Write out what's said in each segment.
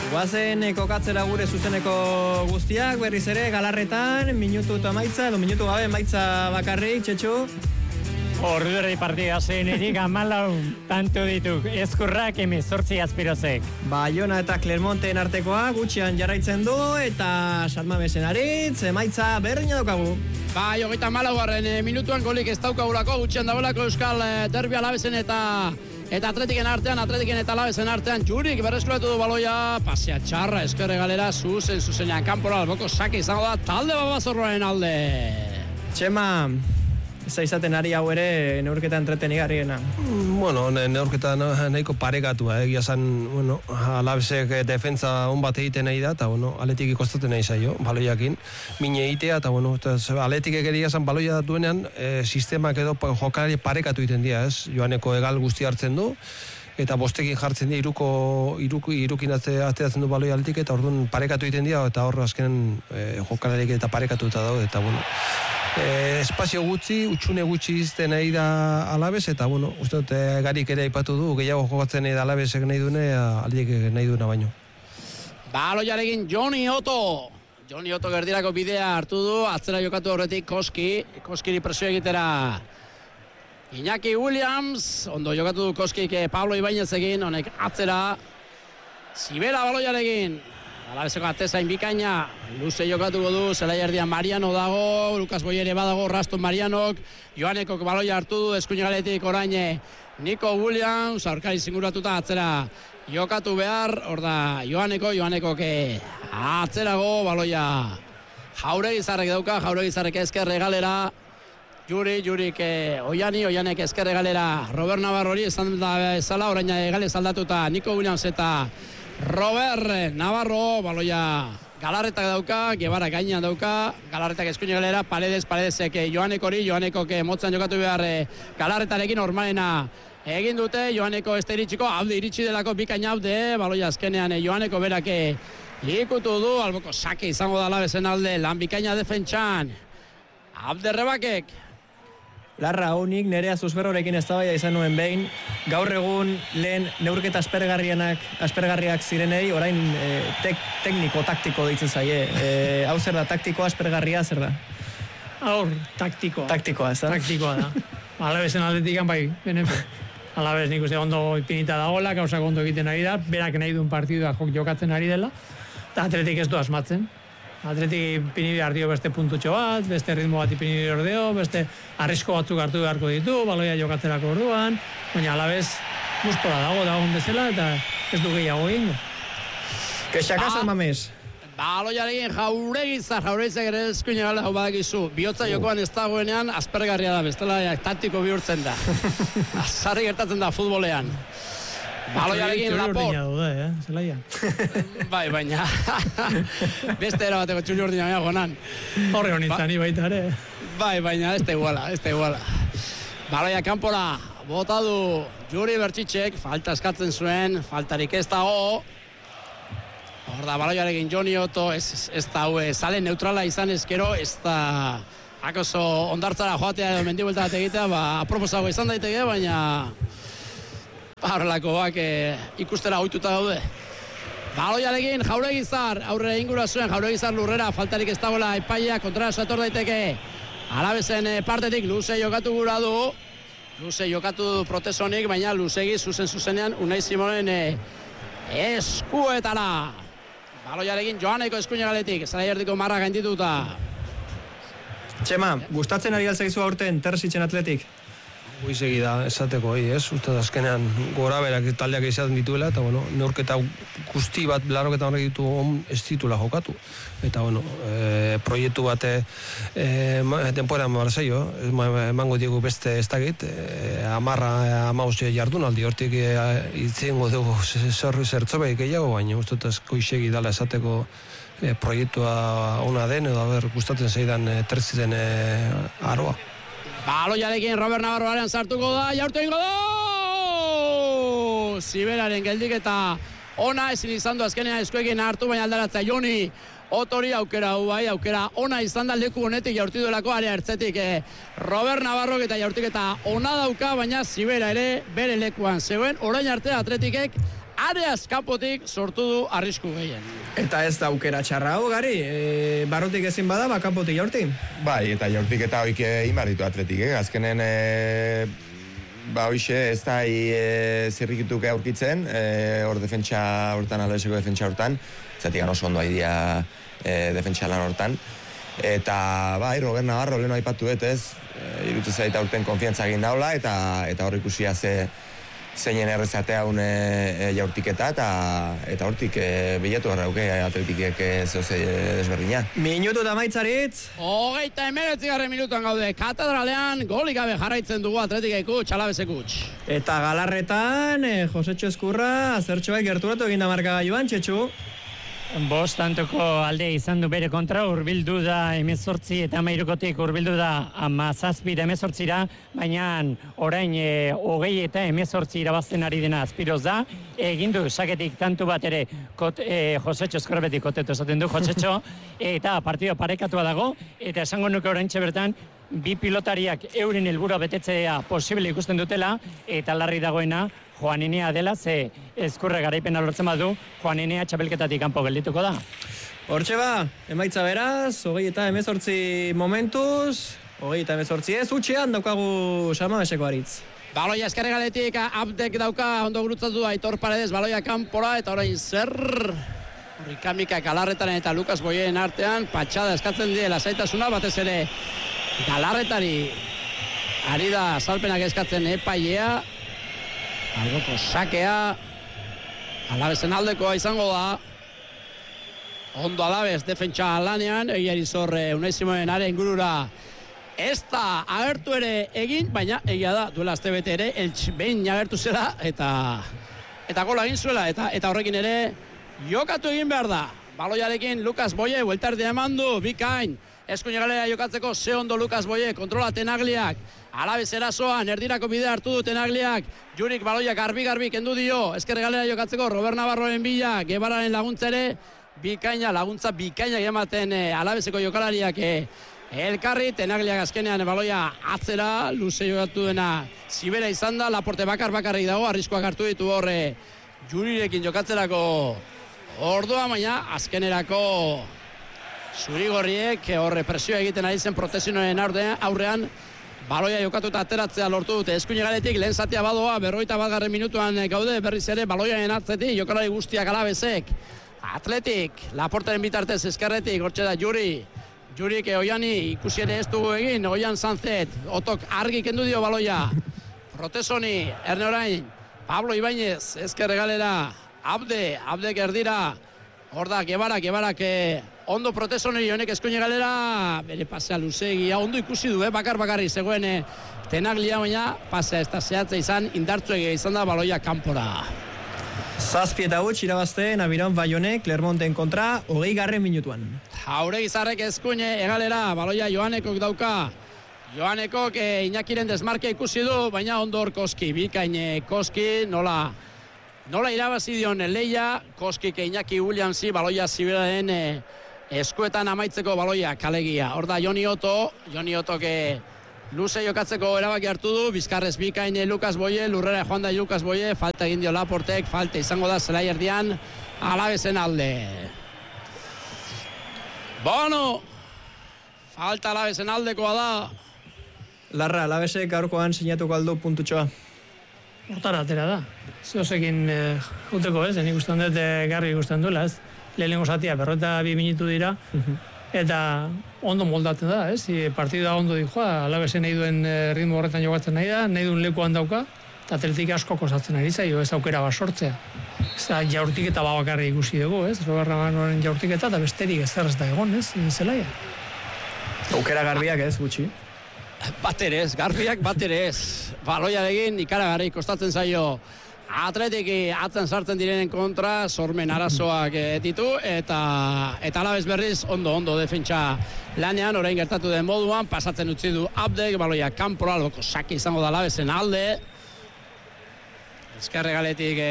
Guazen kokatzera gure zuzeneko guztiak, berriz ere, galarretan, minutu eta maitza, edo minutu gabe maitza bakarrik, Txetxu. Ordu erdi partida zenetik 14 tanto ditu, Ezkurrak 18 azpirozek. Baiona eta Clermonten artekoa gutxian jarraitzen du, eta Salmamesen aritz, maitza berdina daukagu. Bai, 34. Minutuan golik ez daukagulako, gutxian dagoelako Euskal Derbi Alabesen eta Atletiken eta Alabesen artean Jurik berreskuratu du baloia, pasea txarra, eskerre galera, zuzenean kanpora alboko sake izango da talde Babazorroaren alde. Txema, ez izaten ari hau ere neurketa entretenigarriena. Bueno, neurketa nahiko parekatua, egia zan, bueno, Alabesek defentsa on bat egiten nahi da, eta, bueno, Atletik ikostaten nahi zaio, baloiakin, mine egitea, eta, bueno, Atletik egeria zan baloia datuenean, sistemak edo jokalari parekatu egiten dira, ez? Joaneko egal guzti hartzen du, eta bostekin jartzen dira, irukin ateratzen du baloia Atletik, eta orduan parekatu egiten dira, eta hor azkenen jokalarik eta parekatu eta daude, eta, bueno, espazio gutxi, utxune gutxi izten nahi da Alabes, eta, bueno, uste dut, garik ere aipatu du, gehiago jokatzen nahi da Alabesek nahi dune, Atletik nahi duna baino. Baloiarekin Joni Otto gerdirako bidea hartu du, atzera jokatu horretik Koskiri presio egitera. Iñaki Williams, ondo jokatu du Koskik Pablo Ibainezekin, honek atzera. Zibera baloiarekin. Alabeseko atezain bikaina, luze jokatuko du, zelai erdian Mariano dago, Lukas Boiere badago, Raston Marianok, Joanekok baloia hartu du, eskuinegaletik orain Nico Williams, aurkari zinguratuta atzera jokatu behar, hor da Joanekok atzerago baloia Jauregizarrek dauka, Jauregizarrek ezkerre galera, Jurik Oianek ezkerre galera, Robert Navarrori esan da bezala, orain gale zaldatuta Nico Williams eta Robert Navarro, baloia Galarretak dauka, Guevara gainean dauka, Galarretak eskuine galera, Paredesek Joanekok motzan jokatu behar Galarretarekin normalena egin dute, Joaneko ez da iritsiko, Abde iritsi delako bikaina Abde, baloia azkenean Joaneko berak ikutu du, alboko sake izango da Alabesen alde, lan bikaina defentsan, Abde Rebakek. Larra, honik nerea Zuzberrorekin eztabaida izan nuen behin, gaur egun lehen neurketa aspergarriak zirenei, orain tekniko-taktiko deitzen zaie. Hau zer da, taktikoa, aspergarria zer da? Taktikoa. Taktikoa, ez da? Taktikoa da. Alabesen Atletikan bai, benepe. Alabes nik uste ondo ipinita dagoela, gauzak ondo egiten ari da, berak nahi duen partidua jokatzen ari dela, eta Atletik ez du asmatzen. Atletik ipini behar dio beste puntutxo bat, beste ritmo bat ipini behar dio, beste arrisko batzuk hartu beharko ditu, baloia jokatzerako orduan, baina Alabes gustora dagoen bezala, eta ez du gehiago egingo. Kexaka Salmames. Baloiarekin Jauregizar ere eskuine gale hau badakizu. Bihotza jokoan ez dagoenean aspergarria da, bestela taktiko bihurtzen da. Sarri gertatzen da futbolean. Baloiarekin Laport. Zelaian. Bai, baina. Beste era bateko txuri urdina gonan. Horre honitzani baita ere. Bai, baina ez da iguala. Baloia kanpora, bota du Juri Bertxitxek, falta eskatzen zuen, faltarik ez dago. Hor da, baloiarekin Joni Otto, ez da sale neutrala izan ezkero, ez da akoso ondartzara joatea edo mendibuelta bat egitea, aproposago izan daiteke, baina horrelakoak ikustera ohituta daude. Baloiarekin Jauregizar, aurre ingura zuen, Jauregizar lurrera, faltarik ez dagoela epaia, kontrara sator daiteke. Alabesen partetik luze jokatu gura du, luze jokatu du Protesonik, baina luzegi zuzenean Unai Simonen eskuetara. Baloiarekin Joaneko eskuinegaletik, zelaierdiko marra gaindituta. Txema, gustatzen ari galtzaizu aurten Terzitzen Atletik? Goizegi da, esateko, ez? Uste da, azkenean gora berak taldeak izaten dituela, eta, bueno, neurketa guzti bat, laroketa horrek ditu ez ditula jokatu. Eta, bueno, proiektu bat temporean barzaio, emango diegu beste ez dakit, 10 jardunaldi, hortik itzengo dugu zertzobeik gehiago, baina uste da, goizegi dala esateko proiektua ona den, edo gustatzen zeidan Terzitzen aroa. Baloiarekin Robert Navarroaren sartuko da, jaurtu egingo da! Ziberaren geldik eta ona ezin izan du azkenean eskuekin hartu, baina aldaratza Joni Otori aukera ona izan da leku honetik jaurti duelako area ertzetik. Robert Navarrok eta jaurtik eta ona dauka, baina Zibera ere bere lekuan zegoen. Orain arte Atletikek areaz kanpotik sortu du arrisku gehien. Eta ez da aukera txarra hau, Gari, barrutik ezin bada, kanpotik Jaurti. Bai, eta Jaurtik eta hoik inbarritu Atletik, azkenen hoxe ez da zirrikituk aurkitzen, hor defentsa hortan, Alaveseko defentsa hortan, zatik oso ondo haidia defentsa lan hortan. Eta bai, Robert Navarro leheno aipatu ez, irutu zaita urten konfiantza egin daula, eta hor ikusia zeinen errezatea une Jaurtiketa, eta hortik bilatu garrauke Atletikek zehoze desberdina. Minutu eta maitzaritz. 29. minutuan gaude, katedralean golik gabe jarraitzen dugu Atletikeko Alavesekuts. Eta galarretan, Josetxo Ezkurra, zertxoak gerturatu eginda markagailuan, Txetxu. Bost tantoko alde izan du bere kontra, urbildu da 18 eta 13kotik urbildu da 17 eta 18ra, baina orain 20 eta 18 irabazten ari dena Azpiroz da, egin du saketik tantu bat ere Josetxo Ezkurrebetik kotetu esaten du Josetxo, eta partida parekatua dago, eta esango nuke oraintxe bertan, bi pilotariak euren helburua betetzea posible ikusten dutela, eta larri dagoena Juaninea dela, ze Ezkurre garaipena lortzen badu, Juaninea txapelketatik kanpo geldituko da. Hortxe ba, emaitza beraz, 20 eta 18 momentuz, 20 eta 18 ez, utxean daukagu Samameseko aritz. Baloia eskerregaletik, Abdek dauka, ondo gurutzatu Aitor Paredes, baloia kanpora, eta orain zer... Rikamika Galarretan eta Lukas Boyen artean, patxada eskatzen die lasaitasuna, batez ere Galarretari ari da salpenak eskatzen epailea, alboko sakea, Alavesen aldekoa izango da, ondo Alaves defentsa lanean, egiari zor Unai Simonen are ingurura ez da agertu ere egin, baina egia da, duela astebete ere, behin agertu zela, eta gola egin zuela, eta horrekin ere jokatu egin behar da. Baloiarekin Lukas Boye, bueltardia eman du, bikain, eskuin galera jokatzeko ze ondo Lukas Boye, kontrola Tenagliak, Alaves erasoan, erdirako bidea hartu du Tenagliak, Jurik baloia garbi kendu dio, ezker galera jokatzeko Robert Navarroren bila, Gebararen laguntza ere, laguntza bikaina ematen Alaveseko jokalariak elkarri, Tenagliak azkenean baloia atzera, luze jokatu dena Zibera izan da, Laporte bakarrik dago, arriskoak hartu ditu horre Jurirekin jokatzerako ordua, baina azkenerako zurigorriek horre presioa egiten ari zen Protesinoen aurrean, baloia jokatu eta ateratzea lortu dute. Eskuine galetik lehen zatia badoa, 41. minutuan gaude, berriz ere baloiaen atzetik, jokalari guztiak Alavesek. Atletik, Laportaren bitartez eskerretik, hortxe da Jurik Oiani ikusi ere ez dugu egin, Oian Sanzet, Otok argi kendu dio baloia. Protesoni, erne orain, Pablo Ibañez, ezker galera, Abdek erdira, hor da, Gebarak, ondo Protesoni honek eskuine galera, bere pasea luzegia, ondo ikusi du, bakarri zegoen Tenaglia, baina pasea ez da zehatza izan, indartzuegia izan da baloia kanpora. 7 eta 8 irabazte, Nabiron Baionek, Clermonten kontra, 20. minutuan. Jauregizarrek eskuine egalera, baloia Joanekok dauka. Joanekok Iñakiren desmarkia ikusi du, baina ondor Koski, bikain Koski, nola irabazi dion leia, Koskik Iñaki Williamsi, baloia Ziberaren eskuetan amaitzeko baloia kalegia. Hor da Joni Otok luze jokatzeko erabaki hartu du, bizkarrez bikain Lukas Boye, lurrera joan da Lukas Boye, falta egin dio Laportek, falta izango da zelai erdian, Alavesen alde. Bono, falta Alavesen aldekoa da. Larra, Alavesek gaurkoan sinatuko aldu puntutxoa. Hortara atera da. Zeozekin juteko ez, nik ustean dut garbi ikusten duela ez. Lehenengo zatia, 42 minutu dira, eta ondo moldatzen da, ez? Partida ondo dijoa, Alavesen nahi duen ritmo horretan jokatzen nahi da, nahi duen lekuan dauka, eta Atletik asko kozatzen ari zaio, ez aukera bat sortzea. Ez da Jaurtiketa bakarrik ikusi dugu, ez? Robert Navarroren Jaurtiketa, eta besterik ez da egon, ez? Zelaia. Aukera garbiak ez, gutxi. Baterez, garbiak baterez. Baloiarekin ikaragarri kostatzen zaio Atletiki atzen sartzen direnen kontra, sormen arazoak ditu, eta Alaves berriz ondo defentsa lanean, orain gertatu den moduan, pasatzen utzi du Abdek, baloia kanpora, alboko saki izango da Alavesen alde. Ezkerregaletik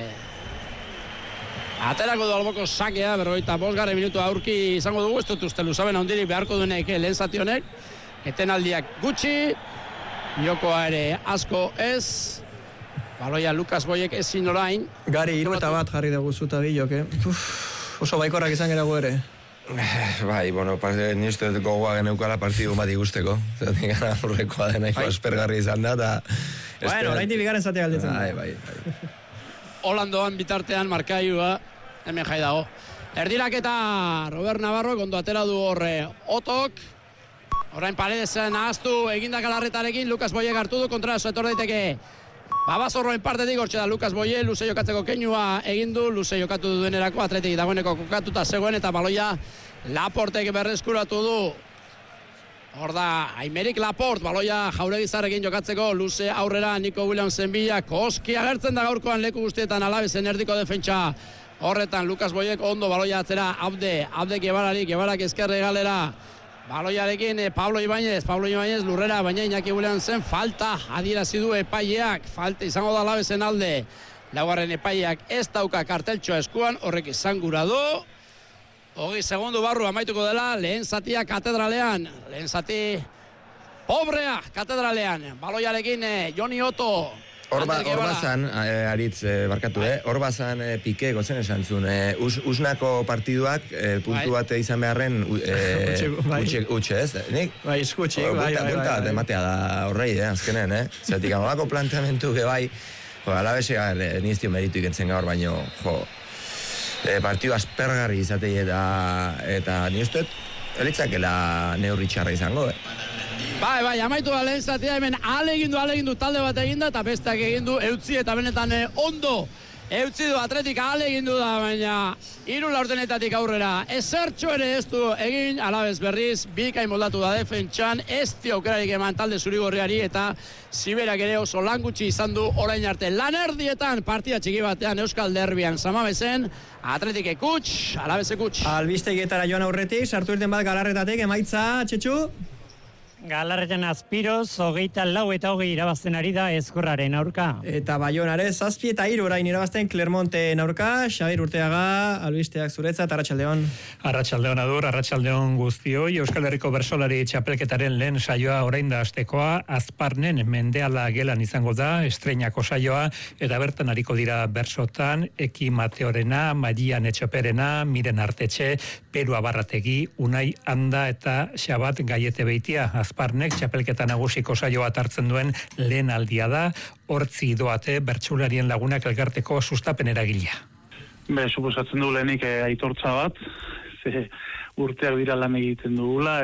aterako du alboko sakea, 45. minutu aurki izango dugu, ez dut uste luzaben handirik beharko duenek lehen zati honek, etenaldiak gutxi, jokoa ere asko ez. Baloia Lukas Boyek ezin orain. Gari, 1-1 jarri dugu zuta bilok, oso baikorrak izan gerago ere. Bai, bueno, ni uste gogoa geneukala partidu bat ikusteko. Zatik gara aurrekoa den nahiko aspergarri izan da, eta... Bueno, orain bigaren zatea galditzen. Bai. Holandoan bitartean markailua, hemen jai dago. Erdiraketa Robert Navarro, ondo atera du horre Otok. Orain Paredesen ahaztu egindak alarretarekin, Lukas Boyek hartu du, kontraso etor daiteke. Babazorroen partetik hortxe da Lukas Boye, luze jokatzeko keinua egin du, luze jokatu duenerako, atletik dagoeneko kokatuta zegoen, eta baloia Laportek berreskuratu du. Hor da, Aimeric Laporte, baloia Jauregizarrekin jokatzeko, luze aurrera, Nico Williamsen bila, Koski agertzen da gaurkoan leku guztietan Alabezen erdiko defentsa. Horretan, Lukas Boyek ondo baloia atzera, Abde Gebarak ezkerre galera. Baloiarekin Pablo Ibáñez lurrera, baina Iñaki Williamsen falta adierazi du epaileak, falta izango da Alabezen alde. Laugarren epaileak ez dauka karteltxoa eskuan, horrek izan gura du. 20 segundu barru amaituko dela, lehen zatia katedralean, lehen zati pobrea katedralean. Baloiarekin Joni Otto. Hor bazan, aritz barkatu, hor bazan Pique gozen esan zuen, usnako partiduak puntu bat izan beharren utxe, ez? Nik? Bai, eskutxik, bai. Ematea da horrei, azkenen, Zatik, anolako planteamentu bai, Alabese niztio meritu ikentzen gaur, baino, partidu aspergarri izatei eta niztuet, elitzakela neurri txarra izango, Bai, amaitu da lehen zatea, hemen alegindu talde bat eginda, eta besteak egindu eutzi, eta benetan ondo eutzi du Atletik alegindu da, baina 3 laurdenetatik aurrera ezertxo ere ez du egin, Alabez berriz, bikain moldatu da defentsan, ez dio aukerarik eman talde zurigorriari, eta Siberak ere oso lan gutxi izan du orain arte. Lan erdietan partida txiki batean Euskal Derbian Samabezen, Atletik ekuts, Alabez ekuts. Albistegietara joan aurretik, sartu irten bat galarretatik, emaitza, Txetxu? Galarretan Azpiroz, 24 eta 20 irabazten ari da Ezkurraren aurka. Eta Baionare, 7 eta 3 orain irabazten Clermonten aurka, Xabir Urteaga, albisteak zuretzat, Arratsaldeon. Arratsaldeon adur, arratsaldeon guztioi, Euskal Herriko bertsolari txapelketaren lehen saioa orain da hastekoa, Azparnen Mendeala gelan izango da, estreinako saioa, eta bertan hariko dira bertsotan, Eki Mateorena, Maian Etxoperena, Miren Artetxe, Peru Abarrategi, Unai Anda eta Xabat Gaiete Beitia. Azparnek txapelketa nagusiko saio bat hartzen duen lehen aldia da, hortzi doate bertsularien lagunak elkarteko sustapen eragilea. Suposatzen du lehenik aitortza bat, urteak dira lan egiten dugula,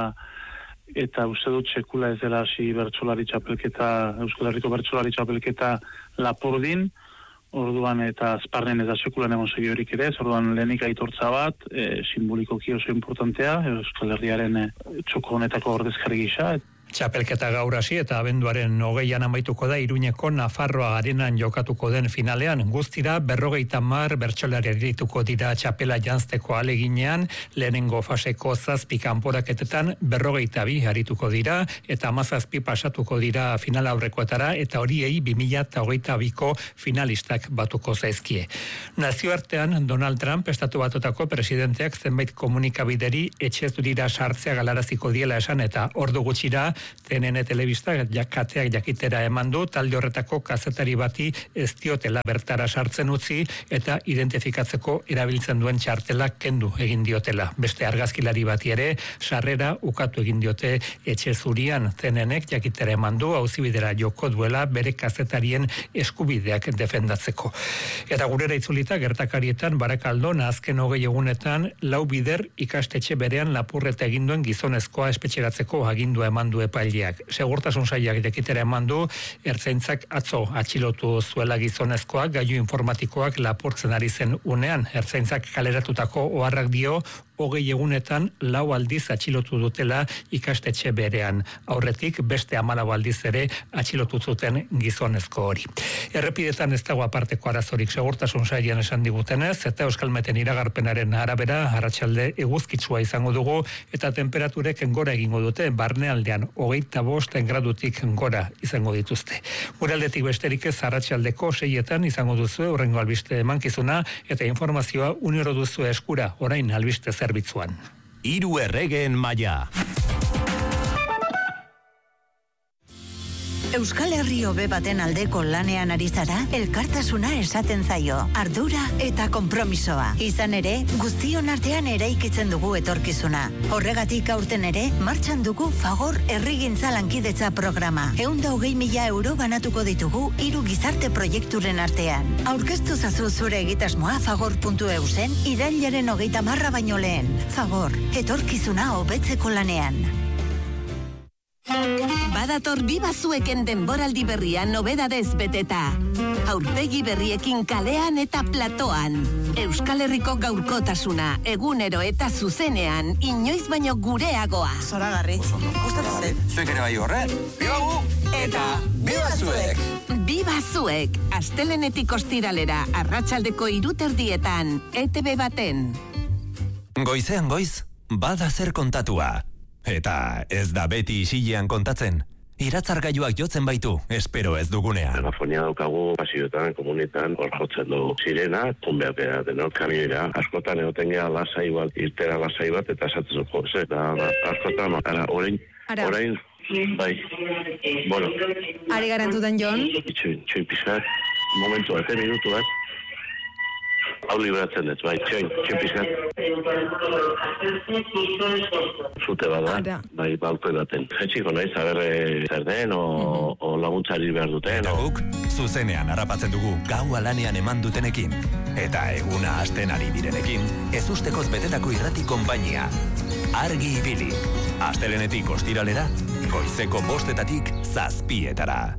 eta uste dut sekula ez dela hasi bertsolari txapelketa, Euskal Herriko bertsolari txapelketa Lapordin, orduan eta Azparnen ez da sekulan egon segiorik ere, orduan lehenik aitortza bat, simbolikoki oso importantea, Euskal Herriaren txoko honetako ordezkari gisa. Txapelketa gaur hasi eta abenduaren 20an amaituko da Iruñeko Nafarroa Arenan jokatuko den finalean. Guztira 50 bertsolari arituko dira txapela janzteko aleginean, lehenengo faseko 7 kanporaketetan 52 arituko dira eta 17 pasatuko dira final aurrekoetara eta horiei 2022ko finalistak batuko zaizkie. Nazioartean Donald Trump estatu batutako presidenteak zenbait komunikabideri etxez dira sartzea galaraziko diela esan eta ordu gutxira CNN telebista kateak jakitera eman du, talde horretako kazetari bati ez diotela bertara sartzen utzi eta identifikatzeko erabiltzen duen txartela kendu egin diotela. Beste argazkilari bati ere sarrera ukatu egin diote etxe zurian. CNNek jakitera eman du auzibidera joko duela bere kazetarien eskubideak defendatzeko. Eta gurera itzulita gertakarietan Barakaldon azken 20 egunetan 4 bider ikastetxe berean lapurreta egin duen gizonezkoa espetxeratzeko agindua eman du epaileak. Segurtasun sailak jakitera eman du, ertzaintzak atzo atxilotu zuela gizonezkoa gailu informatikoak lapurtzen ari zen unean. Ertzaintzak kaleratutako oharrak dio 20 egunetan 4 aldiz atxilotu dutela ikastetxe berean. Aurretik beste 14 aldiz ere atxilotu zuten gizonezko hori. Errepidetan ez dago aparteko arazorik segurtasun sailean esan digutenez, eta Euskalmeten iragarpenaren arabera arratsalde eguzkitsua izango dugu eta temperaturek gora egingo dute, barnealdean 25 gradutik gora izango dituzte. Gure aldetik besterik ez arratsaldeko 6etan izango duzu hurrengo albiste emankizuna eta informazioa unero duzu eskura orain albiste zerbitzuan. 3 erregeen maila. Euskal Herri hobe baten aldeko lanean ari zara, elkartasuna esaten zaio, ardura eta konpromisoa. Izan ere, guztion artean eraikitzen dugu etorkizuna. Horregatik aurten ere, martxan dugu Fagor Herrigintza Lankidetza programa. 120.000 euro banatuko ditugu 3 gizarte proiekturen artean. Aurkeztu zazu zure egitasmoa fagor.eusen irailaren 30 baino lehen. Fagor, etorkizuna hobetzeko lanean. Badator Bibazueken denboraldi berria nobedadez beteta. Aurpegi berriekin kalean eta platoan. Euskal Herriko gaurkotasuna, egunero eta zuzenean, inoiz baino gureagoa. Zoragarri, gustatzen zait. Zuek ere bai horre, bibagu eta Bibazuek. Bibazuek, astelenetik ostiralera, arratsaldeko 3:00 ETB baten. Goizean goiz, bada zer kontatua. Eta ez da beti isilean kontatzen. Iratzargailuak jotzen baitu, espero ez dugunean. Megafonia daukagu pasioetan, komunetan, hor jotzen du sirena, tunbeak denok kamioira. Askotan egoten gea lasai bat, irtera lasai bat, eta esatzen zuko, da askotan, orain, bai, bueno. Ari garantutan, Jon? Txoin pizkat, momentu bat, minutu bat. Hau libratzen dut, bai, txoin pizkat. Zute bada, bai, balko edaten. Jetxiko nahiz, zer den, o laguntzari behar duten. Eta guk, zuzenean harrapatzen dugu gaua lanean eman dutenekin. Eta eguna hasten ari direnekin, ez ustekoz betetako irrati konpainia. Argi ibili. Astelenetik ostiralera, goizeko 5:00 7:00.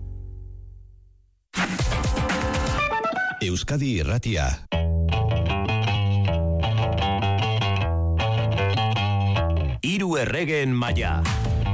Euskadi Irratia. Hiru erregeen maila.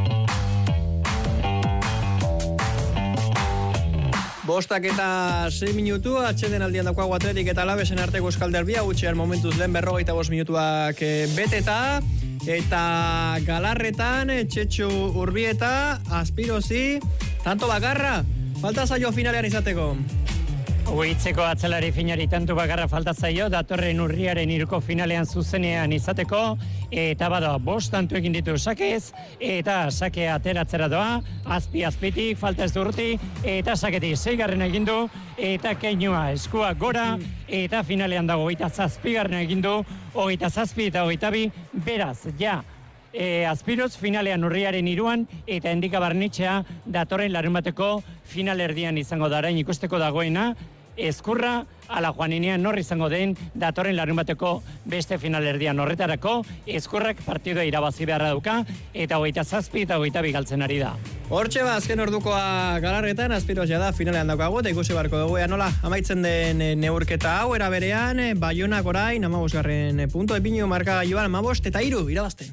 Bostak eta 6 minutu, atxeden aldian daukagu Atletik eta Alavesen arteko Euskal Derbia, gutxean momentuz lehen 45 minutuak beteta, eta Galarretan, Txetxu Urbieta, Aspirozi, tanto bakarra, falta zaio finalean izateko. Uitzeko atzelari finari tantu bakarra falta zaio, datorren urriaren 3ko finalean zuzenean izateko, eta bada, 5 tantu egin ditu sakez, eta sake ateratzera doa, azpitik, falta ez durti, eta saketik 6 egin du, eta keinua eskua gora, eta finalean dago 27 egin du, 27 eta 22, beraz, ja, Aspiroz finalean urriaren 3an eta Endika Barnetxea datorren larunbateko final erdian izango da, orain ikusteko dagoena, Ezkurra ala Juaninean nor izango den datorren larunbateko beste final erdian. Horretarako Ezkurrak partidua irabazi beharra dauka eta 27 eta 22 galtzen ari da. Hortxe azken ordukoa Galarretan, Aspiroz da finalean daukagu, eta ikusi barko dugu nola amaitzen den neurketa hau, era berean, Baionak orain 15. punto, Epinu markagailuan 15 eta 3 irabazten.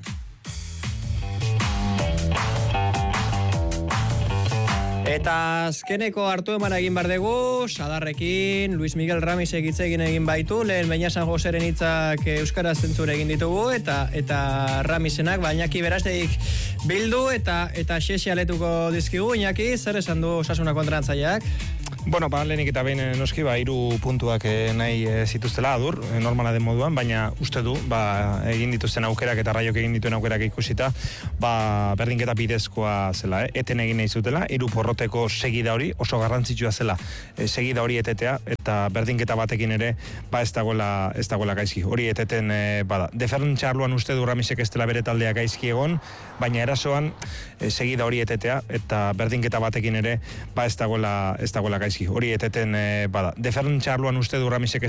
Eta azkeneko hartu eman egin bar dugu, Sadarrekin, Luis Miguel Ramisek hitz egin baitu, lehen Beña San Joseren hitzak euskaraz zentzure egin ditugu, eta Ramisenak, Iñaki Berasteik bildu, eta xexi aletuko dizkigu, Iñaki, zer esan du Osasuna kontraantzaileak? Bueno, lehenik eta behin noski, 3 puntuak nahi zituztela adur, normala den moduan, baina uste du, egin dituzten aukerak eta Raiok egin dituen aukerak ikusita, berdinketa bidezkoa zela, eten egin nahi zutela, 3 porroteko segida hori, oso garrantzitsua zela, segida hori etetea, eta berdinketa batekin ere, ez dagoela gaizki. Hori eteten, defentsa arloan uste du Ramisek ez dela bere taldea gaizki egon, baina erasoan segida hori etetea, eta berdinketa batekin ere, ez dagoela gaizki. Hori eteten, defentsa arloan uste du Ramisek